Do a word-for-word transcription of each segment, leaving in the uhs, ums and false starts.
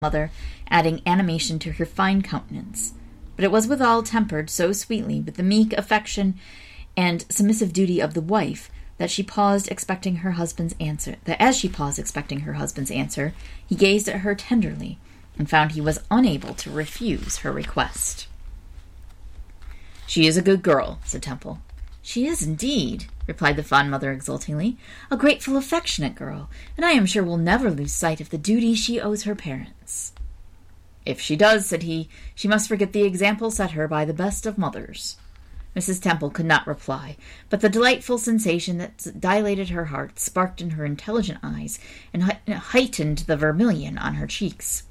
mother, adding animation to her fine countenance. But it was withal tempered so sweetly with the meek affection and submissive duty of the wife that she paused expecting her husband's answer. That as she paused expecting her husband's answer, he gazed at her tenderly and found he was unable to refuse her request. "She is a good girl," said Temple. "She is indeed," replied the fond mother exultingly, "a grateful, affectionate girl, and I am sure will never lose sight of the duty she owes her parents." "If she does," said he, "she must forget the example set her by the best of mothers." Missus Temple could not reply, but the delightful sensation that dilated her heart sparked in her intelligent eyes and heightened the vermilion on her cheeks.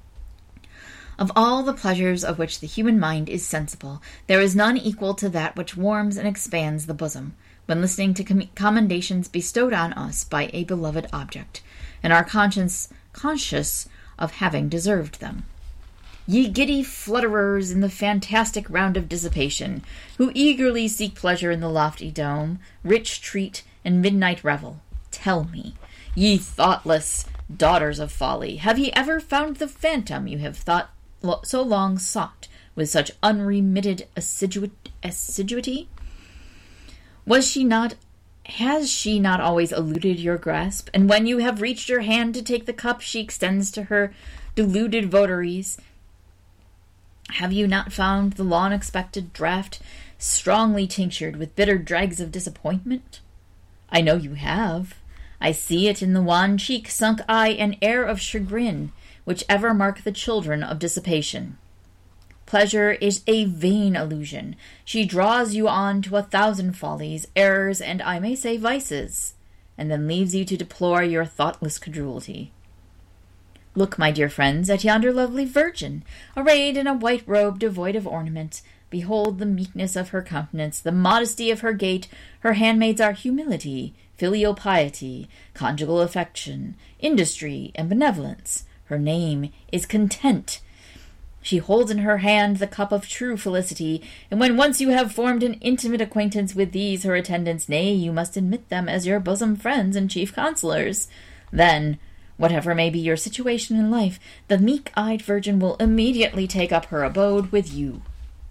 Of all the pleasures of which the human mind is sensible, there is none equal to that which warms and expands the bosom, when listening to com- commendations bestowed on us by a beloved object, and our conscience conscious of having deserved them. Ye giddy flutterers in the fantastic round of dissipation, who eagerly seek pleasure in the lofty dome, rich treat, and midnight revel, tell me, ye thoughtless daughters of folly, have ye ever found the phantom you have thought lo- so long sought with such unremitted assidu- assiduity? Was she not, has she not always eluded your grasp, and when you have reached your hand to take the cup she extends to her deluded votaries, have you not found the long-expected draught strongly tinctured with bitter dregs of disappointment? I know you have. I see it in the wan cheek, sunk eye, and air of chagrin, which ever mark the children of dissipation. Pleasure is a vain illusion. She draws you on to a thousand follies, errors, and I may say vices, and then leaves you to deplore your thoughtless credulity. Look, my dear friends, at yonder lovely virgin, arrayed in a white robe devoid of ornament. Behold the meekness of her countenance, the modesty of her gait. Her handmaids are humility, filial piety, conjugal affection, industry, and benevolence. Her name is Content. She holds in her hand the cup of true felicity, and when once you have formed an intimate acquaintance with these her attendants, nay, you must admit them as your bosom friends and chief counselors, then, whatever may be your situation in life, the meek-eyed virgin will immediately take up her abode with you.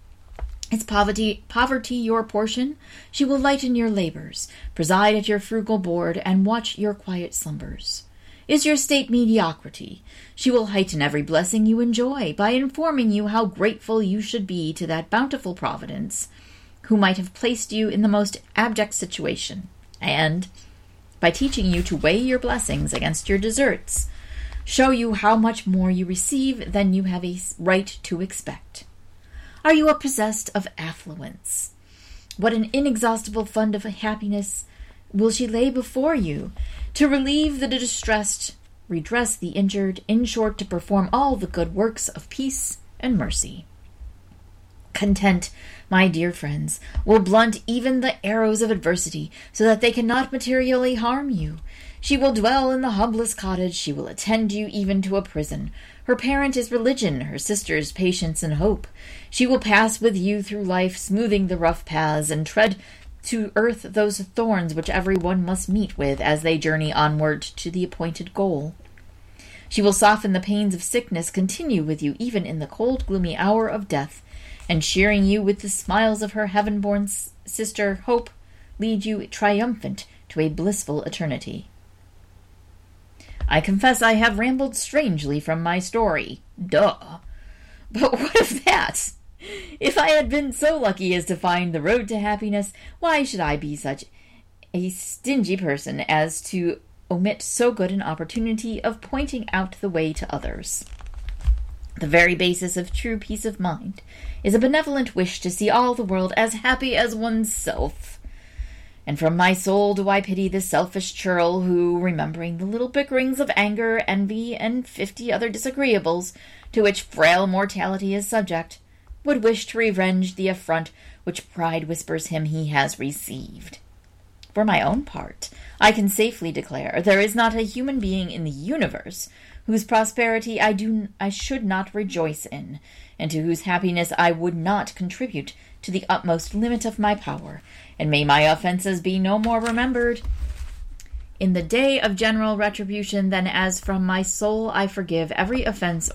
Is poverty, poverty your portion? She will lighten your labors, preside at your frugal board, and watch your quiet slumbers. Is your state mediocrity? She will heighten every blessing you enjoy, by informing you how grateful you should be to that bountiful Providence, who might have placed you in the most abject situation, and, by teaching you to weigh your blessings against your deserts, show you how much more you receive than you have a right to expect. Are you possessed of affluence? What an inexhaustible fund of happiness will she lay before you, to relieve the distressed, redress the injured, in short, to perform all the good works of peace and mercy. Content, my dear friends, will blunt even the arrows of adversity, so that they cannot materially harm you. She will dwell in the humblest cottage, she will attend you even to a prison. Her parent is religion, her sister's patience and hope. She will pass with you through life, smoothing the rough paths, and tread to earth those thorns which every one must meet with as they journey onward to the appointed goal. She will soften the pains of sickness, continue with you even in the cold, gloomy hour of death, and cheering you with the smiles of her heaven-born s- sister Hope, lead you triumphant to a blissful eternity. I confess I have rambled strangely from my story. Duh. But what of that? If I had been so lucky as to find the road to happiness, why should I be such a stingy person as to omit so good an opportunity of pointing out the way to others? The very basis of true peace of mind is a benevolent wish to see all the world as happy as oneself. And from my soul do I pity the selfish churl who, remembering the little bickerings of anger, envy, and fifty other disagreeables to which frail mortality is subject, would wish to revenge the affront which pride whispers him he has received. For my own part, I can safely declare there is not a human being in the universe whose prosperity I do I should not rejoice in, and to whose happiness I would not contribute to the utmost limit of my power, and may my offences be no more remembered in the day of general retribution than as from my soul I forgive every offence